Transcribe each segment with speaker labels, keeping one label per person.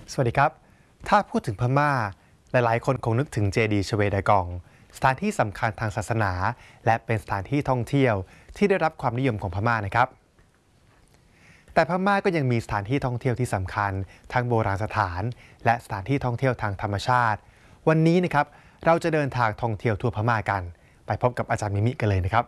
Speaker 1: สวัสดีครับถ้าพูดถึงพม่าหลายๆคนคงนึกถึงเจดีย์ชเวดากองสถานที่สำคัญทางศาสนาและเป็นสถานที่ท่องเที่ยวที่ได้รับความนิยมของพม่านะครับแต่พม่าก็ยังมีสถานที่ท่องเที่ยวที่สำคัญทั้งโบราณสถานและสถานที่ท่องเที่ยวทางธรรมชาติวันนี้นะครับเราจะเดินทางท่องเที่ยวทั่วพม่ากันไปพบกับอาจารย์มิมิกันเลยนะครับ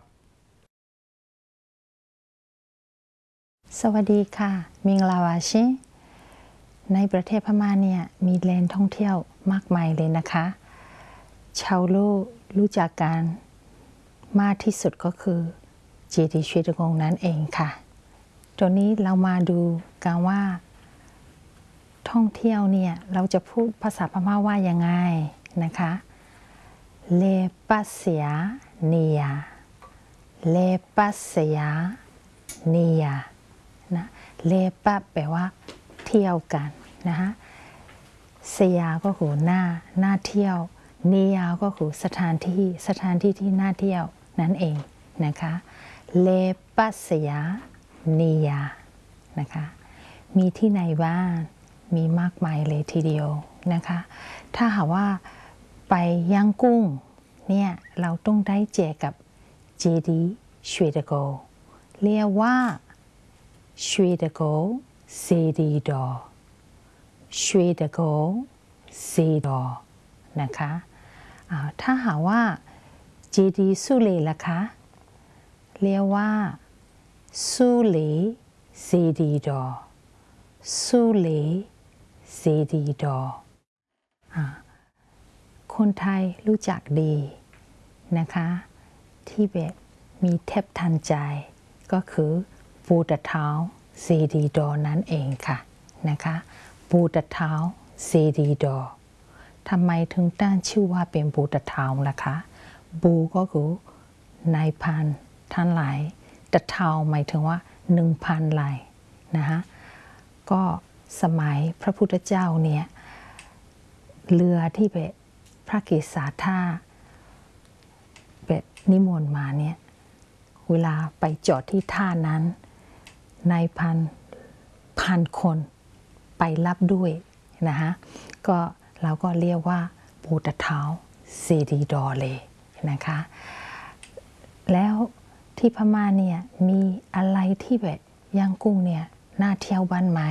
Speaker 2: สวัสดีค่ะมิงลาวาชิในประเทศพม่าเนี่ยมีแหล่งท่องเที่ยวมากมายเลยนะคะชาวโลกรู้จักกันมากที่สุดก็คือเจดีย์ชเวดากองนั่นเองค่ะตัวนี้เรามาดูกันว่าท่องเที่ยวเนี่ยเราจะพูดภาษาพม่าว่ายังไงนะคะเลปัสยาเนียเลปัสยาเนียนะเลปะแปลว่าเที่ยวกันนะคะสยาก็คือหน้าเที่ยวเนียก็คือสถานที่ที่น่าเที่ยวนั่นเองนะคะเลปัสยาเนียนะคะมีที่ไหนบ้างมีมากมายเลยทีเดียวนะคะถ้าหากว่าไปย่างกุ้งเนี่ยเราต้องได้เจอกับเจดีย์ชเวดากองเรียกว่าชเวดากองเซดีดอชเวดากองเซดอนะคะถ้าหากว่าเจดีย์สุเลล่ะคะเรียกว่าสุเลเซดีดอสุเลเซดีดอคนไทยรู้จักดีนะคะที่แบบมีเทพทันใจก็คือปูตะเท้าเซดีดอนั่นเองค่ะนะคะปูตะเท้าเซดีดอทำไมถึงตั้งชื่อว่าเป็นปูตะเท้าล่ะคะบูก็คือนายพันท่านหลายตะเท้าหมายถึงว่า 1,000 ลายนะคะก็สมัยพระพุทธเจ้าเนี่ยเรือที่แบบพระเกศาธาแบบนิมนต์มาเนี่ยเวลาไปจอดที่ท่านั้นนายพันคนไปรับด้วยนะคะก็เราก็เรียกว่าปูตะเท้าเซดีดอเลยนะคะแล้วที่พม่าเนี่ยมีอะไรที่แบบย่างกุ้งเนี่ยน่าเที่ยวบ้านไหม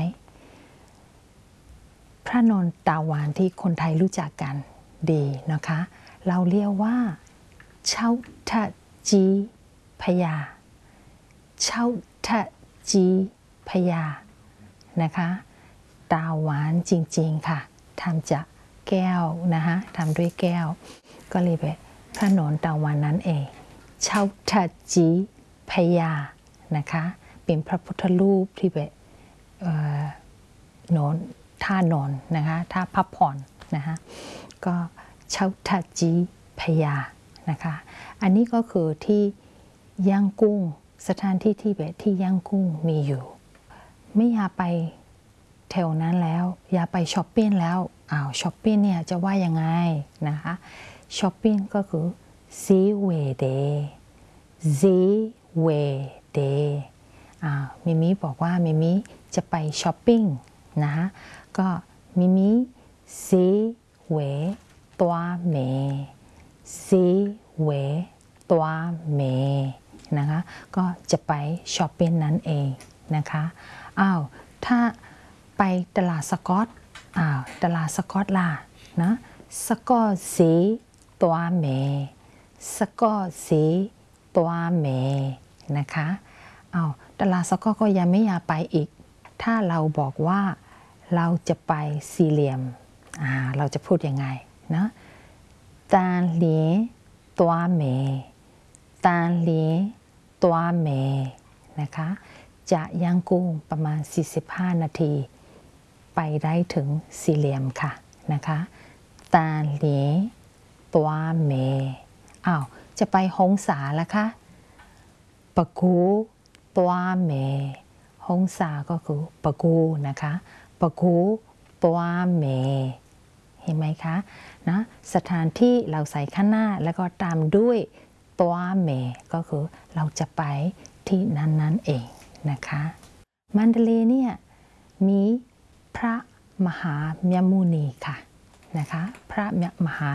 Speaker 2: พระนนตาหวานที่คนไทยรู้จักกันดีนะคะเราเรียกว่าเช่าทะจีพยาเช่าทะจีพยานะคะตาหวานจริงๆค่ะทำจากแก้วนะคะทำด้วยแก้วก็เลยแบบพระนนตาหวานนั้นเองเช่าทะจีพยานะคะเป็นพระพุทธรูปที่แบบนอนท่านอนนะคะท่าพักผ่อนนะคะก็เช่าทะจีพยานะคะอันนี้ก็คือที่ย่างกุ้งสถานที่ที่แบบที่ย่างกุ้งมีอยู่ไม่อยากไปแถวนั้นแล้วอยากไปช้อปปิ้งแล้วช้อปปิ้งเนี่ยจะว่ายังไงนะคะช้อปปิ้งก็คือซีเวเดซีเวเดมิมิบอกว่ามิมิจะไปช้อปปิ้งนะคะก็มิมิซีเวตัวเมซีเวตัวเมนะคะก็จะไปช้อปปิ้งนั่นเองนะคะถ้าไปตลาดสกอตตลาดสกอตล่ะนะสกอตสีตัวเมสกอตสีตัวเมนะคะตลาดสกอตก็ยังไม่อยากไปอีกถ้าเราบอกว่าเราจะไปสี่เหลี่ยมเราจะพูดยังไงนะตาเหลียตัวเมตาเหลียตัวเมนะคะจะย่างกุ้งประมาณ45 นาทีไปได้ถึงสี่เหลี่ยมค่ะนะคะตาเหลียตัวเมจะไปฮงสาละคะปะกูตัวเมฮงสาก็คือปะกูนะคะปะกูตัวเมเห็นไหมคะนะสถานที่เราใส่ข้างหน้าแล้วก็ตามด้วยตัวเมก็คือเราจะไปที่นั้นเองนะคะมันเดเลย์เนี่ยมีพระมหามยมุนีค่ะนะคะพระมหา